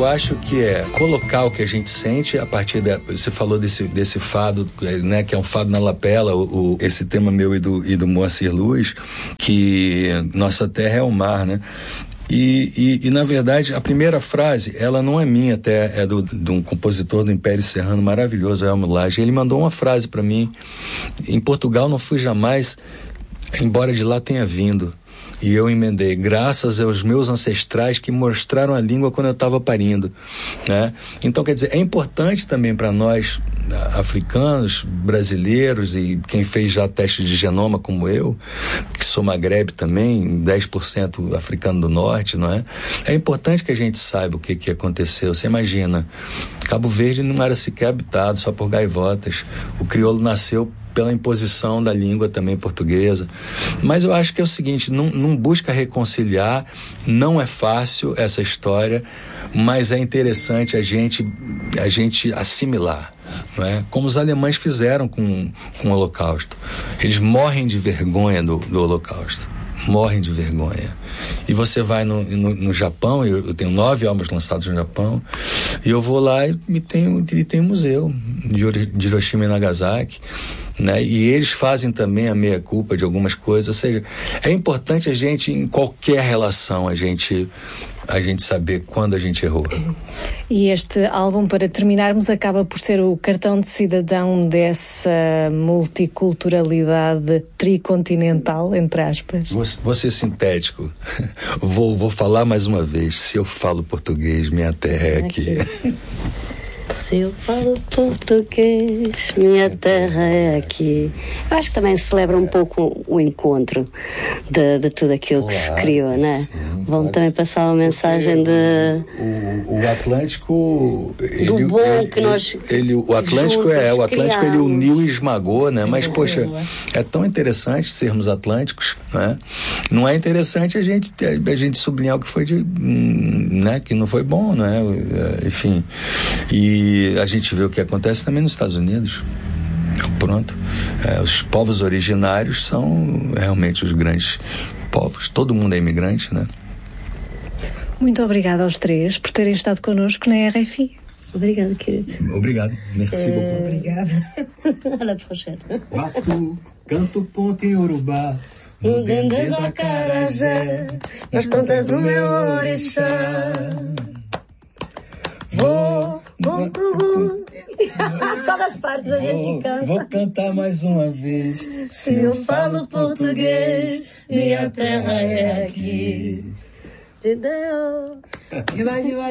acho que é colocar o que a gente sente a partir você falou desse fado, né, que é um fado na lapela, esse tema meu e do Moacir Luz, que nossa terra é o mar, né? E na verdade, a primeira frase, ela não é minha, até é de um compositor do Império Serrano maravilhoso, Elmo Lage. Ele mandou uma frase para mim: em Portugal não fui jamais, embora de lá tenha vindo. E eu emendei: graças aos meus ancestrais que mostraram a língua quando eu estava parindo, né? Então, quer dizer, é importante também para nós, africanos, brasileiros, e quem fez já teste de genoma como eu, que sou Magrebe também, 10% africano do norte, não é? É importante que a gente saiba o que aconteceu. Você imagina, Cabo Verde não era sequer habitado, só por gaivotas. O crioulo nasceu pela imposição da língua também portuguesa. Mas eu acho que é o seguinte, não busca reconciliar, não é fácil essa história, mas é interessante a gente assimilar, não é? Como os alemães fizeram com o Holocausto. Eles morrem de vergonha do Holocausto. Morrem de vergonha. E você vai no Japão, eu tenho 9 álbuns lançados no Japão, e eu vou lá e tem um museu de Hiroshima e Nagasaki, né? E eles fazem também a meia-culpa de algumas coisas. Ou seja, é importante a gente, em qualquer relação, a gente saber quando a gente errou. E este álbum, para terminarmos, acaba por ser o cartão de cidadão dessa multiculturalidade tricontinental, entre aspas. Vou ser sintético. Vou falar mais uma vez. Se eu falo português, minha terra é aqui. Se eu falo português, minha terra é aqui. Eu acho que também celebra um pouco o encontro de tudo aquilo que se criou, não é? Sim, vão também passar uma mensagem de... O Atlântico... do bom que nós o Atlântico ele uniu e esmagou, né? Sim, mas, poxa, é tão interessante sermos atlânticos, né? Não é interessante a gente sublinhar o que foi né? Que não foi bom, né? Enfim. E a gente vê o que acontece também nos Estados Unidos. Pronto. Os povos originários são realmente os grandes povos. Todo mundo é imigrante, né? Muito obrigada aos três por terem estado connosco na RFI. Obrigada, querido. Obrigado. Merci beaucoup. Obrigada. À la prochaine. Batu, canto ponto em Urubá, no dendê da Carajé, nas plantas do meu orixá. Vou Todas as partes a gente canta. Vou cantar mais uma vez. Se eu falo português, minha terra é aqui. De Deus.